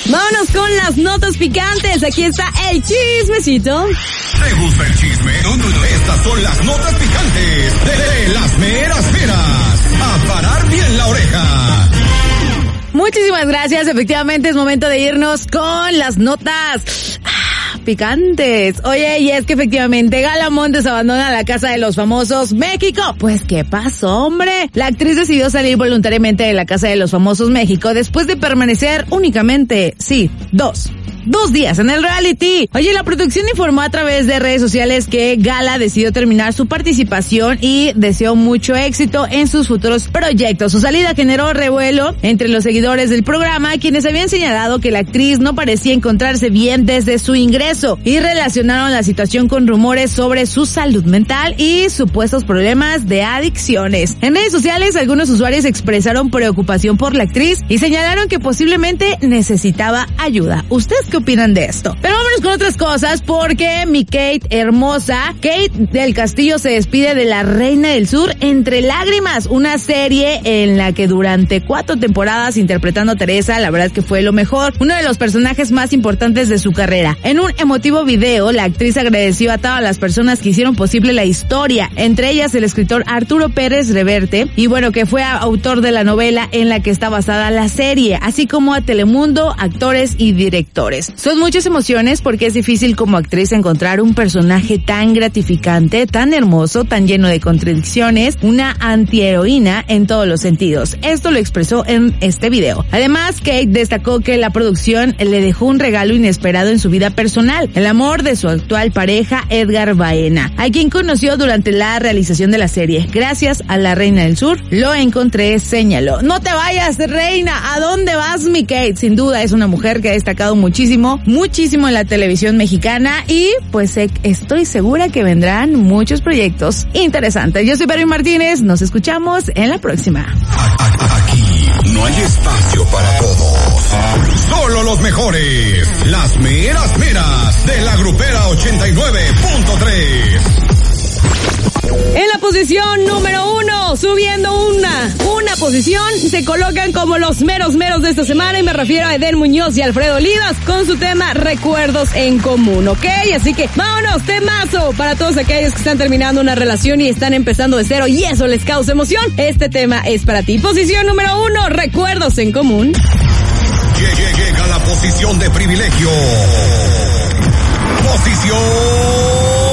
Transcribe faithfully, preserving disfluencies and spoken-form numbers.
Vámonos con las notas picantes. Aquí está el chismecito. ¿Te gusta el chisme? No, no, no. Estas son las notas picantes de las meras meras. A parar bien la oreja. Muchísimas gracias. Efectivamente es momento de irnos con las notas picantes. Oye, y es que efectivamente Gala Montes abandona la Casa de los Famosos México. Pues, ¿qué pasó, hombre? La actriz decidió salir voluntariamente de la Casa de los Famosos México después de permanecer únicamente, sí, dos. Dos días en el reality. Oye, la producción informó a través de redes sociales que Gala decidió terminar su participación y deseó mucho éxito en sus futuros proyectos. Su salida generó revuelo entre los seguidores del programa, quienes habían señalado que la actriz no parecía encontrarse bien desde su ingreso y relacionaron la situación con rumores sobre su salud mental y supuestos problemas de adicciones. En redes sociales, algunos usuarios expresaron preocupación por la actriz y señalaron que posiblemente necesitaba ayuda. ¿Ustedes qué opinan de esto? Pero vámonos con otras cosas, porque mi Kate hermosa, Kate del Castillo, se despide de La Reina del Sur entre lágrimas, una serie en la que durante cuatro temporadas interpretando a Teresa, la verdad que fue lo mejor, uno de los personajes más importantes de su carrera. En un emotivo video, la actriz agradeció a todas las personas que hicieron posible la historia, entre ellas el escritor Arturo Pérez Reverte, y bueno, que fue autor de la novela en la que está basada la serie, así como a Telemundo, actores y directores. Son muchas emociones porque es difícil como actriz encontrar un personaje tan gratificante, tan hermoso, tan lleno de contradicciones, una antiheroína en todos los sentidos. Esto lo expresó en este video. Además, Kate destacó que la producción le dejó un regalo inesperado en su vida personal, el amor de su actual pareja Edgar Baena, a quien conoció durante la realización de la serie. Gracias a La Reina del Sur lo encontré, señaló. No te vayas, reina, ¿a dónde vas, mi Kate? Sin duda es una mujer que ha destacado muchísimo muchísimo en la televisión mexicana y pues eh, estoy segura que vendrán muchos proyectos interesantes. Yo soy Perry Martínez, nos escuchamos en la próxima. Aquí no hay espacio para todos, solo los mejores, las meras meras de la grupera ochenta y nueve punto tres. En la posición número uno, subiendo una, una posición, se colocan como los meros meros de esta semana y me refiero a Eden Muñoz y Alfredo Olivas con su tema Recuerdos en Común, ¿ok? Así que vámonos, temazo para todos aquellos que están terminando una relación y están empezando de cero y eso les causa emoción. Este tema es para ti. Posición número uno, Recuerdos en Común. Llega la posición de privilegio. Posición